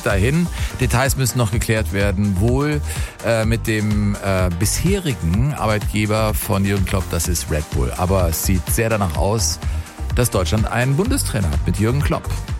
dahin. Details müssen noch geklärt werden, wohl mit dem bisherigen Arbeitgeber von Jürgen Klopp, das ist Red Bull. Aber es sieht sehr danach aus, dass Deutschland einen Bundestrainer hat mit Jürgen Klopp.